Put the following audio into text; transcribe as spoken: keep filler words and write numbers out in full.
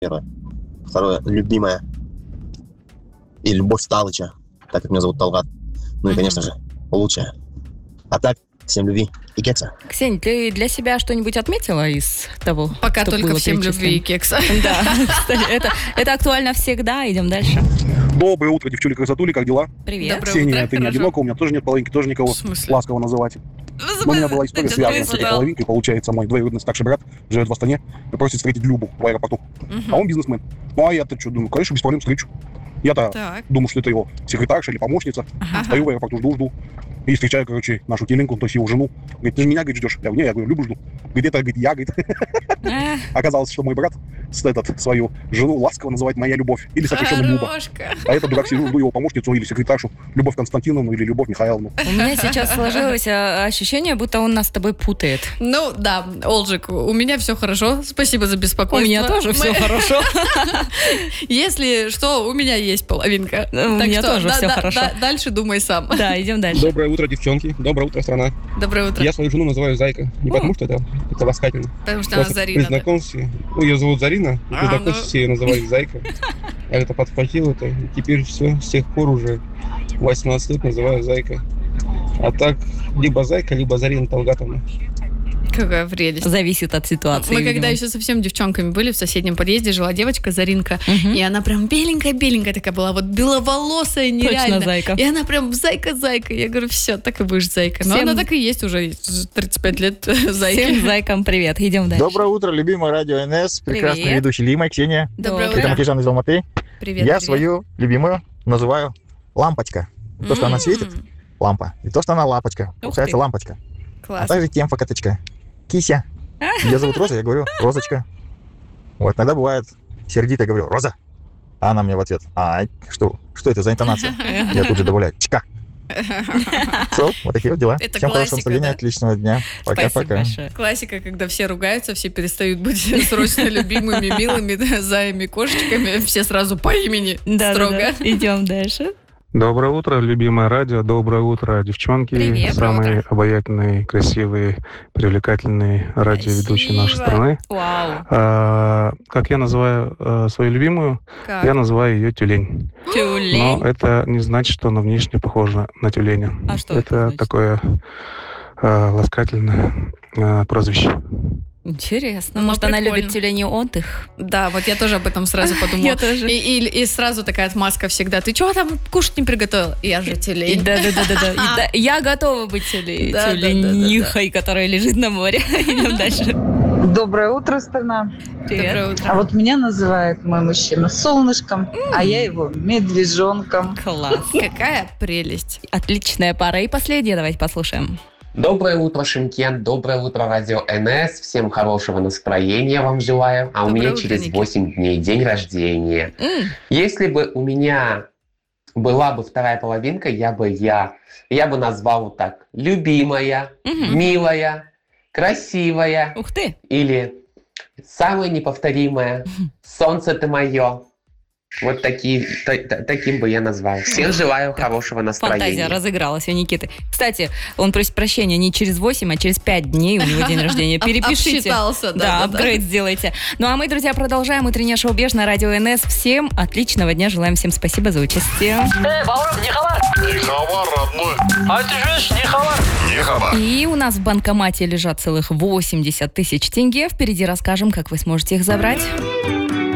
Первое. Второе. Любимая. И Любовь Талыча, так как меня зовут Талгат. Ну и, конечно же, лучшая. А так, всем любви и кекса. Ксень, ты для себя что-нибудь отметила из того, Пока что только было всем перечислено? любви и кекса. Да, кстати, это, это актуально всегда. Идем дальше. Доброе утро, девчули, красотули, как дела? Привет. Доброе Ксения, утро, ты не хорошо. одинока, у меня тоже нет половинки, тоже никого В смысле? ласково называть. Но у меня была история, Это связанная с ты этой задал. половинкой. Получается, мой двоюродный старший брат живет в Астане и просит встретить Любу в аэропорту. А он бизнесмен. Ну, а я-то что, думаю, конечно, без проблем встречу. Я-то Так. думал, что это его секретарша или помощница. Ага. Стою в аэропорту, жду, жду. И встречаю, короче, нашу Теленьку, то есть его жену. Говорит, ты же меня, говорит, ждешь? Я говорю, не, я говорю, Любу жду. Говорит, это, говорит, я, говорит. А, Оказалось, что мой брат с этот, свою жену ласково называет моя любовь. Или сокращенно Люба. Хорошка. А я дурак сижу, жду его помощницу или секретаршу Любовь Константиновну или Любовь Михайловну. у меня сейчас сложилось а, ощущение, будто он нас с тобой путает. Ну, да, Олжик, у меня все хорошо. Спасибо за У беспокойство. меня тоже Мы- все хорошо. Если что, у меня есть половинка. У меня тоже всё хорошо. Дальше думай сам. Да, идем дальше. Доброе утро, девчонки. Доброе утро, страна. Доброе утро. Я свою жену называю Зайка. Не О. потому, что это, это ласкательно. Потому что она Просто Зарина. при знакомстве... Ну, ее зовут Зарина. При А, знакомстве ну. все ее называли Зайка. Я это подхватил, это. И теперь все, с тех пор уже восемнадцать лет называю Зайкой. А так, либо Зайка, либо Зарина Талгатовна. Какая прелесть. Зависит от ситуации. Мы когда видимо. еще совсем девчонками были, в соседнем подъезде жила девочка Заринка, Мгм. и она прям беленькая-беленькая такая была, вот беловолосая, нереально. Точно зайка. И она прям зайка-зайка. Я говорю, все, так и будешь зайкой. Но Всем- она так и есть уже тридцать пять лет зайкой. Всем зайкам привет. Идем дальше. Доброе утро, любимое радио эн эс, прекрасный Привет. ведущий Лима, Ксения. Доброе Доброе. Это утро. Макижан из Алматы. Привет, Я привет. свою любимую называю лампочка. И то, что она М, светит, лампа. И то, что она лапочка. Ух Получается ты. лампочка. А Класс. также темфа коточка. Кися. Ее зовут Роза, я говорю, Розочка. Вот, иногда бывает сердито, говорю, Роза. А она мне в ответ, ай, что, что это за интонация? Я тут же добавляю, чка. Все, вот такие вот дела. Это Всем хорошего классика, настроения, да? отличного дня. Спасибо Пока-пока. большое. Классика, когда все ругаются, все перестают быть срочно любимыми, милыми, да, заями, кошечками, все сразу по имени Да, строго. да, да. Идем дальше. Доброе утро, любимое радио. Доброе утро, девчонки. Привет. Самые обаятельные, красивые, привлекательные радиоведущие нашей Спасибо. страны. Вау. А, как я называю а, свою любимую? Как? Я называю ее тюлень. Но Тюлень. это не значит, что она внешне похожа на тюленя. А что это это значит? такое а, ласкательное а, прозвище. Интересно. Ну, Может, она прикольно. любит тюленей отдых? Да, вот я тоже об этом сразу подумала. Я тоже. И, и- и сразу такая отмазка всегда. Ты чего там кушать не приготовила? Я же тюлень. Да, да, да, да, да. И да, я готова быть тюле- Да, да, да, да, да. тюленихой, которая лежит на море. Идем дальше. Доброе утро, страна. Привет. Доброе А утро. вот меня называет мой мужчина солнышком, а я его медвежонком. Класс. Какая прелесть. Отличная пара. И последнее давайте послушаем. Доброе утро, Шимкент, доброе утро, радио эн эс. Всем хорошего настроения вам желаю. А у Доброе меня утро, через Никита. восемь дней день рождения. М, Если бы у меня была бы вторая половинка, я бы я, я бы назвал вот так: любимая, мгм. милая, красивая Ух ты. или самая неповторимая. Солнце ты мое. Вот такие, та- та- таким бы я назвал. Всем желаю хорошего Фантазия настроения. разыгралась у Никиты. Кстати, он просит прощения не через восемь, а через пять дней у него день рождения. Об- Перепишите. обсчитался, да, Да, да, да. апгрейд сделайте. Ну а мы, друзья, продолжаем утреннее шоу «Беж» на радио эн эс. Всем отличного дня. Желаем всем спасибо за участие. И у нас в банкомате лежат целых восемьдесят тысяч тенге. Впереди расскажем, как вы сможете их забрать.